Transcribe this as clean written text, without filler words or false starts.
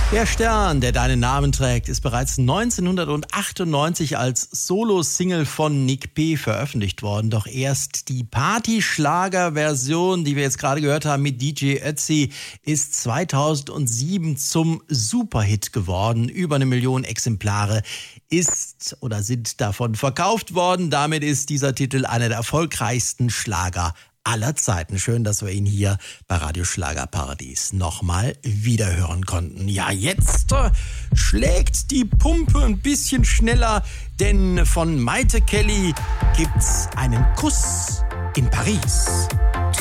Der Stern, der deinen Namen trägt, ist bereits 1998 als Solo-Single von Nick P. veröffentlicht worden. Doch erst die Partyschlager-Version, die wir jetzt gerade gehört haben mit DJ Ötzi, ist 2007 zum Superhit geworden. Über 1 Million Exemplare sind davon verkauft worden. Damit ist dieser Titel einer der erfolgreichsten Schlager aller Zeiten. Schön, dass wir ihn hier bei Radio Schlagerparadies nochmal wiederhören konnten. Ja, jetzt schlägt die Pumpe ein bisschen schneller, denn von Maite Kelly gibt's einen Kuss in Paris.